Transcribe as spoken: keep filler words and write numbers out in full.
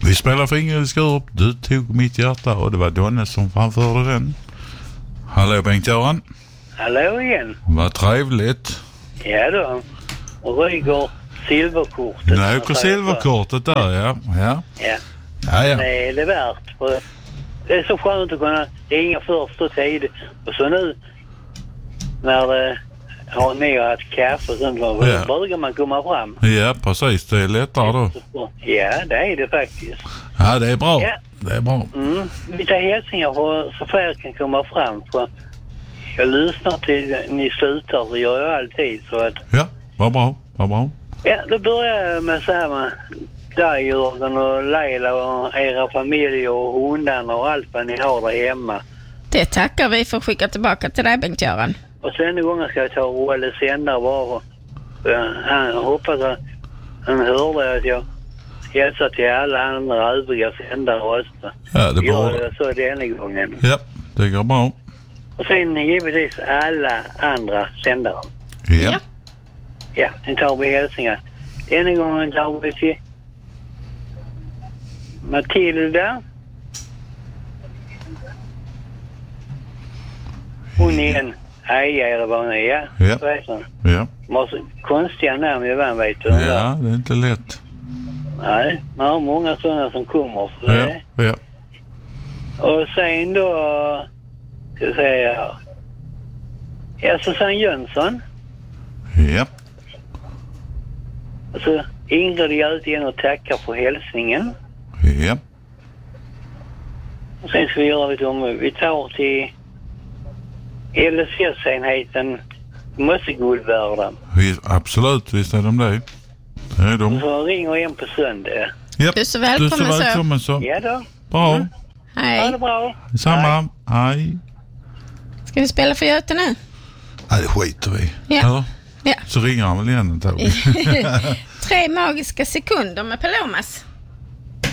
Vi spelar för Ingrid Skurup. Du tog mitt hjärta och det var Donne som framförde den. Hallå Bengt-Göran. Hallå igen. Vad trevligt. Ja då. Och ryger silverkortet. Nej, på silverkortet där, ja. Ja. Ja. Ja, ja. Det är det värt. För det är så skönt att kunna ringa först och tid. Och så nu när det har ni haft kaffe och sånt, då Ja. brukar man komma fram. Ja, precis. Det är lättare då. Ja, det är det faktiskt. Ja, det är bra. Ja. Det är bra. Mm. Lite hälsningar för så fler kan komma fram. För jag lyssnar till ni slutar, det gör jag alltid. Så att, Ja, vad bra. Vad bra. ja, då börjar jag med samma dig, Jörgen och Leila och era familjer och hundarna och allt vad ni har där hemma. Det tackar vi för att skicka tillbaka till dig, Bengt-Göran. Och sen en gång ska jag ta Olle sändare bara. För han hoppas att han hörde att jag hälsar till alla andra övriga sändare också. Ja, det är bra. Gör jag så denna gången. Ja, det går bra. Och sen givetvis alla andra sändare. Ja. Ja, sen tar vi hälsningar. Denna gången tar vi till Matilda. Hon är en Eja eller vad hon är. Ja. Ja. Vad heter hon? Ja. Måste, konstiga namn jag vann, vet du. Ja, det är inte lätt. Nej, man har många sådana som kommer. För Ja, det. ja. Och sen då, ska jag säga, ja, Susanne Jönsson. Ja. Alltså, Ingrid är igen och tackar för hälsningen. Ja. Och sen ska vi göra lite om, vi tar till L S S-enheten Mossegårdvärden. Vi, absolut, visst är de det. Det är Och de. så ringer en på söndag. Japp. Du är så välkommen, Du är så välkommen så. Ja då. Bra. Mm. Ha Hej. det bra. Samma. Hej. Ska vi spela för Göte nu? Nej, det skiter vi. Ja. Eller? Ja. Så ringer han väl igen. Tre magiska sekunder med Palomas.